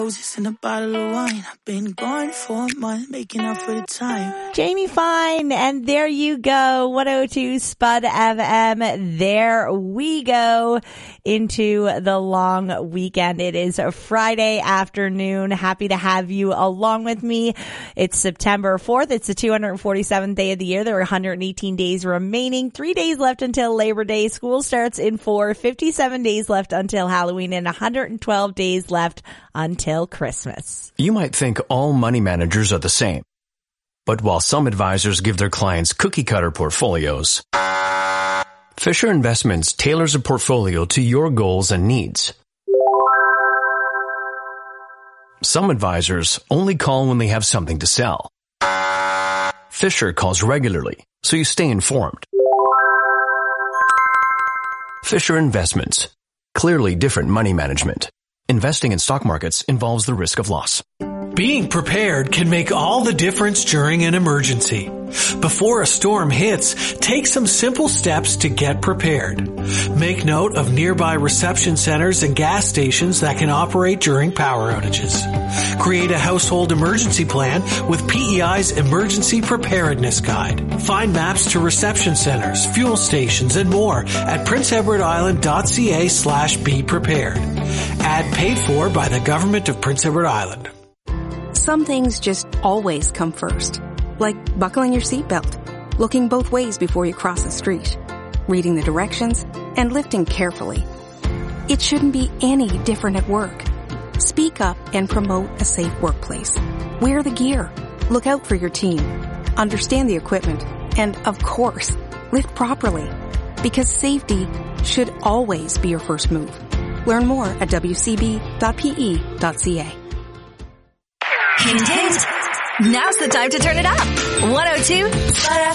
Roses and a bottle of wine. I've been gone for a month, making up for the time. Jamie Fine, and there you go. 102 Spud FM. There we go into the long weekend. It is a Friday afternoon. Happy to have you along with me. It's September 4th. It's the 247th day of the year. There are 118 days remaining. 3 days left until Labor Day. School starts in 57 days left until Halloween, and 112 days left until Christmas. You might think all money managers are the same. But while some advisors give their clients cookie-cutter portfolios, Fisher Investments tailors a portfolio to your goals and needs. Some advisors only call when they have something to sell. Fisher calls regularly, so you stay informed. Fisher Investments. Clearly different money management. Investing in stock markets involves the risk of loss. Being prepared can make all the difference during an emergency. Before a storm hits, take some simple steps to get prepared. Make note of nearby reception centers and gas stations that can operate during power outages. Create a household emergency plan with PEI's Emergency Preparedness Guide. Find maps to reception centers, fuel stations, and more at princeedwardisland.ca/be prepared. Ad paid for by the Government of Prince Edward Island. Some things just always come first, like buckling your seatbelt, looking both ways before you cross the street, reading the directions, and lifting carefully. It shouldn't be any different at work. Speak up and promote a safe workplace. Wear the gear, look out for your team, understand the equipment, and of course, lift properly, because safety should always be your first move. Learn more at wcb.pe.ca. Hint, hint. Now's the time to turn it up. 102